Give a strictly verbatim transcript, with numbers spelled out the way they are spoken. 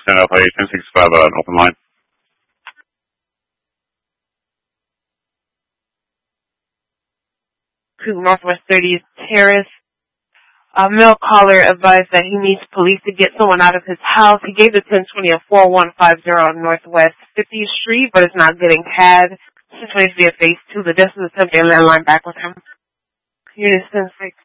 San L A, ten sixty-five, uh, an open line. To Northwest thirtieth Terrace. A male caller advised that he needs police to get someone out of his house. He gave the ten twenty at four one five zero Northwest fiftieth Street, but it's not getting had. ten twenty via phase two. The desk is attempting a landline back with him. Unit ten six.